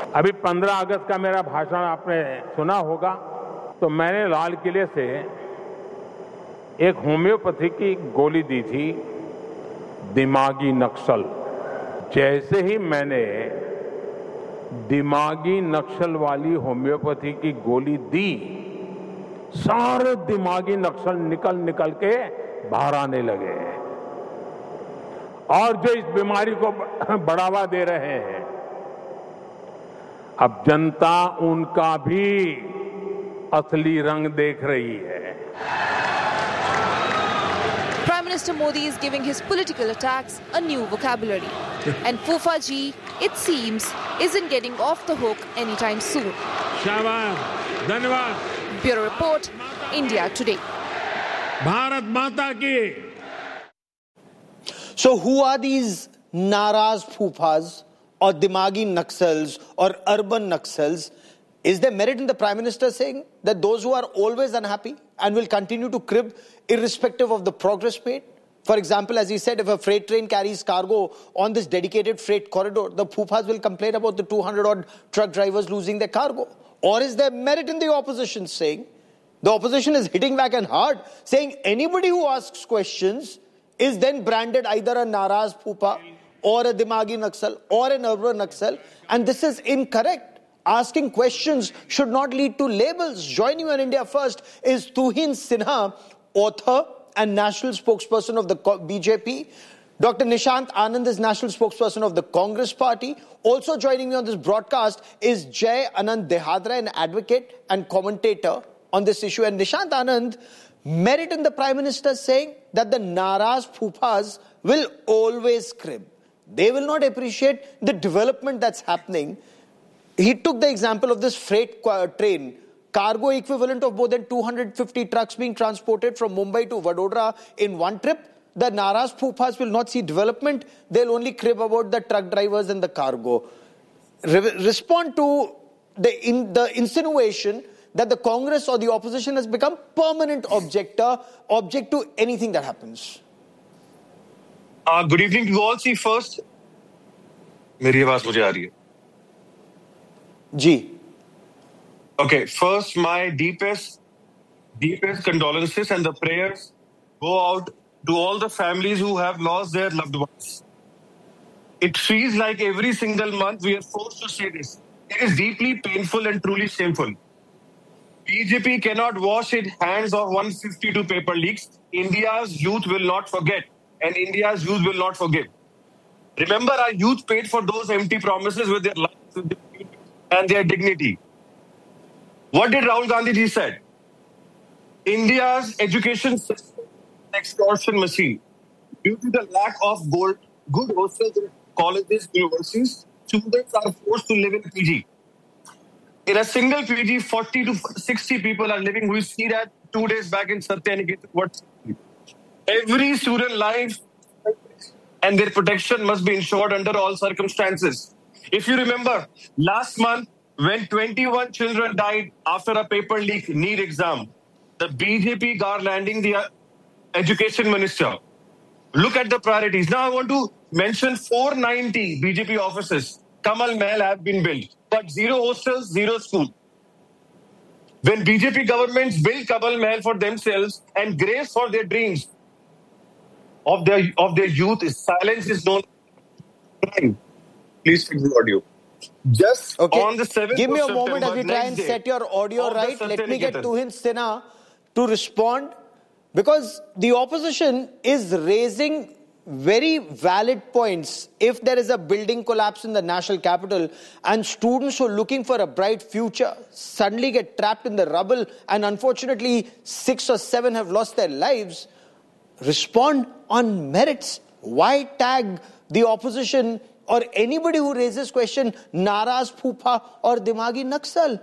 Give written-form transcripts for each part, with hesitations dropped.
अभी 15 अगस्त का मेरा भाषण आपने सुना होगा, तो मैंने लाल किले से एक होम्योपैथी की गोली दी थी, दिमागी नक्सल। जैसे ही मैंने दिमागी नक्सल वाली होम्योपैथी की गोली दी, सारे दिमागी नक्सल निकल के बाहर आने लगे। और जो इस बीमारी को बढ़ावा दे रहे हैं, अब जनता उनका भी असली रंग देख रही है। Prime Minister Modi is giving his political attacks a new vocabulary. And Fufaji, it seems, isn't getting off the hook anytime soon. शाबाश, धन्यवाद। Bureau Report, India Today. Bharat माता की। So who are these Naraz Phufas or Dimagi Naxals or urban Naxals? Is there merit in the Prime Minister saying that those who are always unhappy and will continue to crib irrespective of the progress made? For example, as he said, if a freight train carries cargo on this dedicated freight corridor, the Phufas will complain about the 200-odd truck drivers losing their cargo. Or is there merit in the opposition saying, the opposition is hitting back and hard, saying anybody who asks questions is then branded either a Naraz Phupa or a Dimagi Naxal or an urban Naxal, and this is incorrect. Asking questions should not lead to labels. Joining me on India First is Tuhin Sinha, author and national spokesperson of the BJP. Dr. Nishant Anand is national spokesperson of the Congress Party. Also joining me on this broadcast is Jay Anand Dehadra, an advocate and commentator on this issue. And Nishant Anand, merit in the Prime Minister saying that the Naraz Phufas will always crib. They will not appreciate the development that's happening. He took the example of this freight train, cargo equivalent of more than 250 trucks being transported from Mumbai to Vadodara in one trip. The Naraz Phufas will not see development. They'll only crib about the truck drivers and the cargo. Respond to the insinuation that the Congress or the opposition has become permanent object to anything that happens. Good evening to all. See, first, मेरी आवाज मुझे आ रही है? जी. Okay, first, my deepest condolences and the prayers go out to all the families who have lost their loved ones. It feels like every single month we are forced to say this. It is deeply painful and truly shameful. BJP cannot wash its hands of 152 paper leaks. India's youth will not forget, and India's youth will not forgive. Remember, our youth paid for those empty promises with their lives and their dignity. What did Rahul Gandhi ji said? India's education system is an extortion machine. Due to the lack of good hostels in colleges, universities, students are forced to live in PG. In a single PG, 40 to 60 people are living. We see that 2 days back in Satyanikit. Every student life and their protection must be ensured under all circumstances. If you remember, last month, when 21 children died after a paper leak NEET exam, the BJP garlanding the education minister. Look at the priorities. Now I want to mention 490 BJP offices. Kamal Mahal have been built, but 0 hostels, 0 school. When BJP governments build Kamal Mahal for themselves and grace for their dreams of their youth, silence is known. Please fix the audio. Just okay. On the 7th Give me a September, moment as we try and set your audio right. Let me get Tuhin Sinha to respond, because the opposition is raising very valid points. If there is a building collapse in the national capital and students who are looking for a bright future suddenly get trapped in the rubble and unfortunately 6 or 7 have lost their lives, respond on merits. Why tag the opposition or anybody who raises question Naraz Phupa or Dimagi Naxal?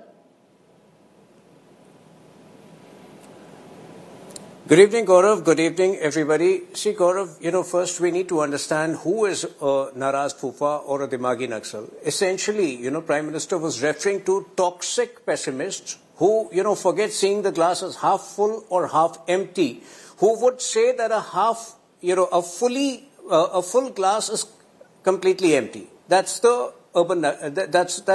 Good evening, Gaurav. Good evening, everybody. See, Gaurav, first we need to understand who is a Naraz Phupa or a Dimagi Naxal. Essentially, Prime Minister was referring to toxic pessimists who, forget seeing the glass as half full or half empty, who would say that a full glass is completely empty. That's the urban, that's